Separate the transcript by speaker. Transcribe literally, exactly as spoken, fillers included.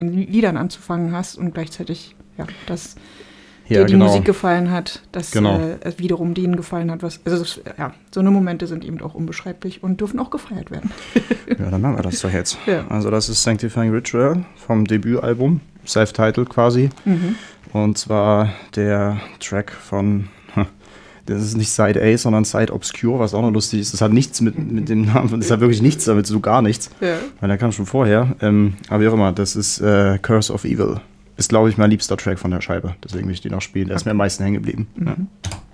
Speaker 1: Liedern anzufangen hast und gleichzeitig, ja, dass
Speaker 2: Ja,
Speaker 1: dir die
Speaker 2: genau.
Speaker 1: Musik gefallen hat, dass
Speaker 2: Genau.
Speaker 1: äh, es wiederum denen gefallen hat, was, also das, ja, so eine Momente sind eben auch unbeschreiblich und dürfen auch gefeiert werden.
Speaker 2: Ja, dann machen wir das doch jetzt.
Speaker 1: Ja.
Speaker 2: Also das ist Sanctifying Ritual vom Debütalbum, Self-Titled quasi.
Speaker 1: Mhm.
Speaker 2: Und zwar der Track von, das ist nicht Side A, sondern Side Obscure, was auch noch lustig ist. Das hat nichts mit, mit dem Namen, das hat wirklich nichts damit, so gar nichts.
Speaker 1: Ja.
Speaker 2: Weil der kam schon vorher. Ähm, aber wie auch immer, das ist äh, Curse of Evil. Ist, glaube ich, mein liebster Track von der Scheibe. Deswegen will ich den auch spielen. Der ist mir am meisten hängen geblieben.
Speaker 1: Mhm.
Speaker 2: Ja.